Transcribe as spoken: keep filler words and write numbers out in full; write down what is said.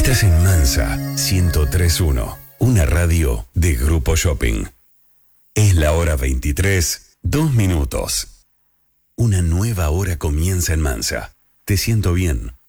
Estás en Mansa ciento tres punto uno, una radio de Grupo Shopping. Es la hora veintitrés, dos minutos. Una nueva hora comienza en Mansa. Te siento bien.